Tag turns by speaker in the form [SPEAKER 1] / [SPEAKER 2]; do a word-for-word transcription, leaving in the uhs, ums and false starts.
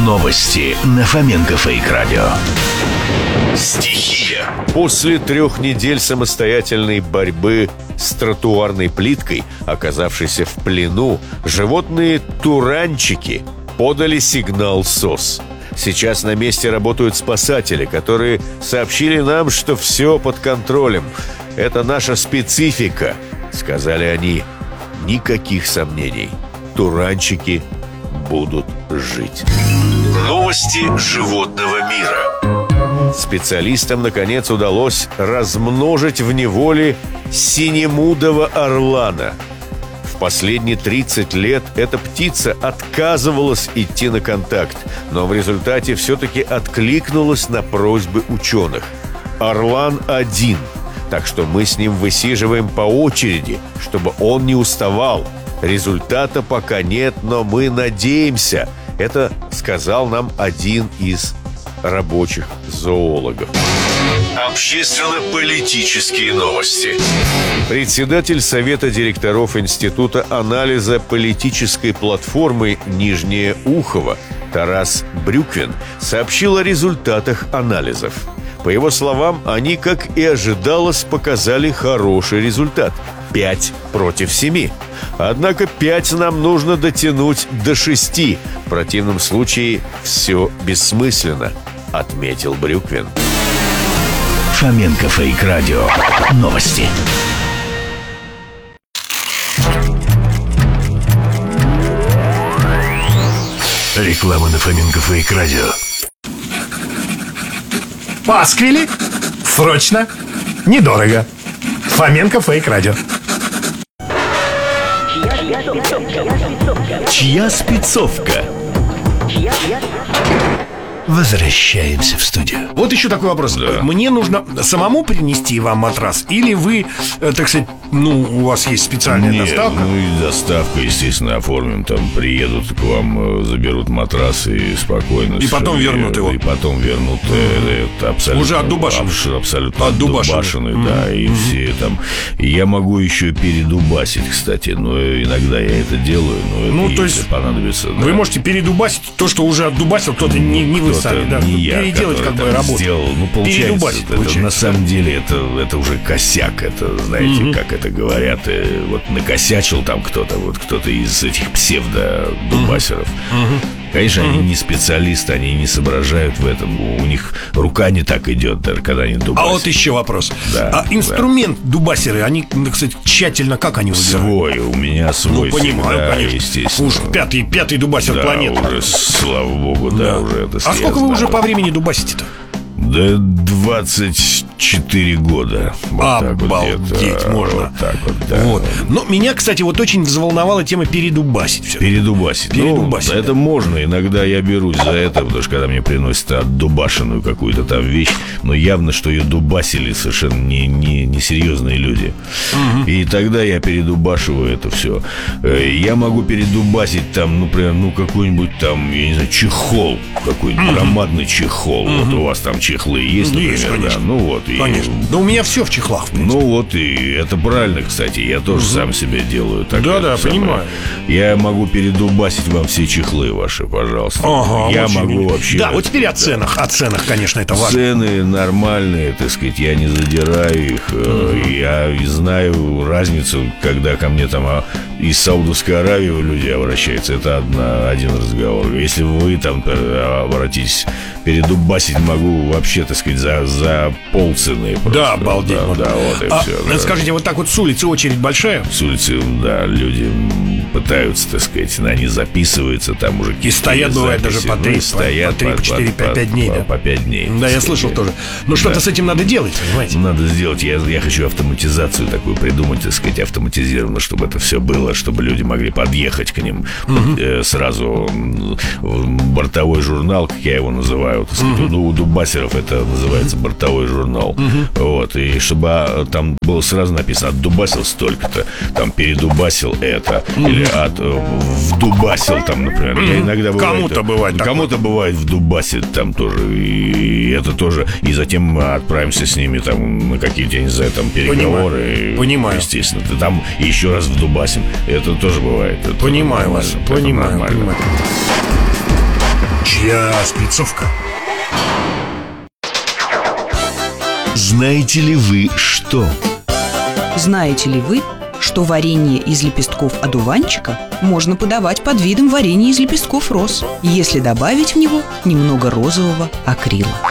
[SPEAKER 1] Новости на Фоменко Фейк Радио.
[SPEAKER 2] Стихия. После трех недель самостоятельной борьбы с тротуарной плиткой, оказавшейся в плену, животные туранчики подали сигнал СОС. Сейчас на месте работают спасатели, которые сообщили нам, что все под контролем. Это наша специфика, сказали они. Никаких сомнений. Туранчики будут жить. Новости животного мира. Специалистам, наконец, удалось размножить в неволе синемудого орлана. В последние тридцать лет эта птица отказывалась идти на контакт, но в результате все-таки откликнулась на просьбы ученых. Орлан один, так что мы с ним высиживаем по очереди, чтобы он не уставал. Результата пока нет, но мы надеемся. Это сказал нам один из рабочих зоологов. Общественно-политические новости. Председатель Совета директоров Института анализа политической платформы «Нижнее Ухово» Тарас Брюквин сообщил о результатах анализов. По его словам, они, как и ожидалось, показали хороший результат – пять против семи. Однако пять нам нужно дотянуть до шести. В противном случае все бессмысленно, отметил Брюквин.
[SPEAKER 1] Фоменко Фейк Радио. Новости. Реклама на Фоменко Фейк Радио.
[SPEAKER 3] Пасквили? Срочно. Недорого. Фоменко Фейк Радио.
[SPEAKER 1] Чья спецовка? Возвращаемся в студию.
[SPEAKER 3] Вот еще такой вопрос.
[SPEAKER 2] Да.
[SPEAKER 3] Мне нужно самому принести вам матрас? Или вы, э, так сказать, ну, у вас есть специальная
[SPEAKER 4] Нет,
[SPEAKER 3] доставка?
[SPEAKER 4] ну и доставка, естественно, оформим. Там приедут к вам, э, заберут матрас и спокойно.
[SPEAKER 3] И потом вернут его.
[SPEAKER 4] И потом вернут. э, Это абсолютно
[SPEAKER 3] Уже отдубашенный.
[SPEAKER 4] абш- Абсолютно
[SPEAKER 3] Отдубашенный.
[SPEAKER 4] отдубашенный, да. И все там. И я могу еще передубасить, кстати. Но иногда я это делаю. Но
[SPEAKER 3] Ну,
[SPEAKER 4] это
[SPEAKER 3] то
[SPEAKER 4] если
[SPEAKER 3] есть
[SPEAKER 4] понадобится.
[SPEAKER 3] Вы
[SPEAKER 4] да.
[SPEAKER 3] можете передубасить то, что уже отдубасил кто-то, не, не вы
[SPEAKER 4] Кто-то,
[SPEAKER 3] сами, да?
[SPEAKER 4] не я,
[SPEAKER 3] Переделать как
[SPEAKER 4] который
[SPEAKER 3] бы
[SPEAKER 4] там
[SPEAKER 3] работу.
[SPEAKER 4] сделал. Ну, получается,
[SPEAKER 3] Передубасить,
[SPEAKER 4] это,
[SPEAKER 3] получается.
[SPEAKER 4] на самом деле это, это уже косяк. Это, знаете,
[SPEAKER 3] Мгм.
[SPEAKER 4] как это говорят, э, вот накосячил там кто-то, вот кто-то из этих псевдо-дубасеров. Конечно, они не специалисты, они не соображают в этом. У них рука не так идет, даже когда они дубасят.
[SPEAKER 3] А вот еще вопрос.
[SPEAKER 4] Да,
[SPEAKER 3] а инструмент дубасеры, они, ну, кстати, тщательно как они выбирают?
[SPEAKER 4] Свой, у меня свой.
[SPEAKER 3] Ну, понимаю,
[SPEAKER 4] всегда,
[SPEAKER 3] конечно.
[SPEAKER 4] естественно.
[SPEAKER 3] Уж пятый, пятый дубасер
[SPEAKER 4] Да,
[SPEAKER 3] планеты.
[SPEAKER 4] уже, слава богу, да, уже это
[SPEAKER 3] А сколько вы
[SPEAKER 4] я
[SPEAKER 3] уже
[SPEAKER 4] знаю.
[SPEAKER 3] по времени дубасите-то?
[SPEAKER 4] Да двадцать четыре года. Вот так вот
[SPEAKER 3] Обалдеть
[SPEAKER 4] где-то.
[SPEAKER 3] можно.
[SPEAKER 4] Вот так вот, да.
[SPEAKER 3] Вот. Но меня, кстати, вот очень взволновала тема передубасить все.
[SPEAKER 4] Передубасить.
[SPEAKER 3] Передубасить,
[SPEAKER 4] Ну,
[SPEAKER 3] да.
[SPEAKER 4] это можно. Иногда я берусь за это, потому что когда мне приносят отдубашенную какую-то там вещь, но явно, что ее дубасили совершенно не, не, несерьезные люди. И тогда я передубашиваю это все. Я могу передубасить там, ну, прям, ну, какой-нибудь там, я не знаю, чехол. Какой-нибудь громадный чехол. Вот у вас там чехлы есть, например,
[SPEAKER 3] Есть,
[SPEAKER 4] да?
[SPEAKER 3] конечно.
[SPEAKER 4] Ну вот. и-
[SPEAKER 3] Конечно. Да у меня все в чехлах, в принципе.
[SPEAKER 4] Ну вот, и это правильно, кстати. Я тоже сам себе делаю так.
[SPEAKER 3] Да-да,
[SPEAKER 4] это самое.
[SPEAKER 3] понимаю.
[SPEAKER 4] Я могу передубасить вам все чехлы ваши, пожалуйста.
[SPEAKER 3] Ага,
[SPEAKER 4] Я
[SPEAKER 3] очень
[SPEAKER 4] могу
[SPEAKER 3] мило.
[SPEAKER 4] вообще...
[SPEAKER 3] Да, вот теперь о ценах. О ценах, конечно, это важно.
[SPEAKER 4] Цены нормальные, так сказать, я не задираю их. э, Я знаю разницу, когда ко мне там а, из Саудовской Аравии люди обращаются. Это одна, один разговор. Если вы там э, обратитесь, передубасить могу вообще, так сказать, за, за полцены. Просто.
[SPEAKER 3] Да, обалдеть.
[SPEAKER 4] Да,
[SPEAKER 3] можно.
[SPEAKER 4] да, вот и
[SPEAKER 3] А,
[SPEAKER 4] все.
[SPEAKER 3] ну, скажите, вот так вот с улицы очередь большая?
[SPEAKER 4] С улицы, да, люди пытаются, так сказать, они записываются, там уже
[SPEAKER 3] И стоят,
[SPEAKER 4] какие-то
[SPEAKER 3] бывает, даже
[SPEAKER 4] записи.
[SPEAKER 3] по три,
[SPEAKER 4] Ну, стоят
[SPEAKER 3] по три, по четыре, по пять дней,
[SPEAKER 4] по,
[SPEAKER 3] да?
[SPEAKER 4] по пять дней.
[SPEAKER 3] Да, я
[SPEAKER 4] так
[SPEAKER 3] слышал
[SPEAKER 4] сказать.
[SPEAKER 3] тоже. Но что-то
[SPEAKER 4] Да.
[SPEAKER 3] с этим надо делать, понимаете?
[SPEAKER 4] Надо сделать, я, я хочу автоматизацию такую придумать, так сказать, автоматизированно, чтобы это все было, чтобы люди могли подъехать к ним э, сразу м, в бортовой журнал, как я его называю, так сказать. Ну, у дубасеров это называется бортовой журнал. Вот, и чтобы а, там было сразу написано: отдубасил столько-то, там передубасил это, или от э, вдубасил там, например. Я иногда бывает,
[SPEAKER 3] Кому-то
[SPEAKER 4] э,
[SPEAKER 3] бывает такое.
[SPEAKER 4] Кому-то бывает вдубасит там тоже, и это тоже, и затем мы отправимся с ними там на какие-то, я не знаю, там переговоры.
[SPEAKER 3] Понимаю. Понимаю.
[SPEAKER 4] Естественно, ты там еще раз вдубасим. Это тоже бывает. Это
[SPEAKER 3] Понимаю вас,
[SPEAKER 4] нормально, это
[SPEAKER 3] понимаю,
[SPEAKER 4] нормально.
[SPEAKER 3] понимаю. Чья Новая спецовка.
[SPEAKER 1] Знаете ли вы что?
[SPEAKER 5] Знаете ли вы, что варенье из лепестков одуванчика можно подавать под видом варенья из лепестков роз, если добавить в него немного розового акрила?